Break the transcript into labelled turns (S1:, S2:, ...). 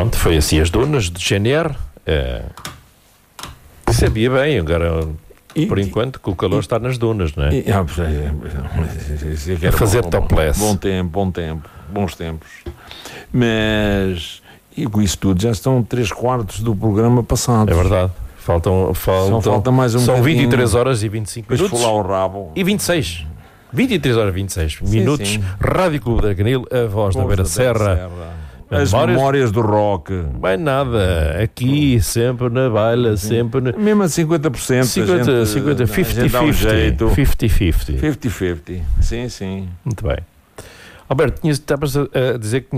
S1: Pronto, foi assim as dunas de GNR. Sabia bem, agora por enquanto que o calor está nas dunas, não é? A fazer topless.
S2: Bons tempos. Mas, e com isso tudo, já estão 3/4 do programa passado.
S1: É verdade. Falta
S2: mais um
S1: São
S2: bocadinho.
S1: 23 horas e 25 minutos.
S2: Depois falar o rabo.
S1: E 26. 23 horas e 26 minutos.
S2: Sim.
S1: Rádio Clube da Canil, a voz da Beira Serra.
S2: As memórias do rock.
S1: Bem nada. Aqui, sempre na baila, sempre na...
S2: Mesmo a 50%.
S1: 50, 50, 50.
S2: 50-50. Sim.
S1: Muito bem. Alberto, estavas a dizer que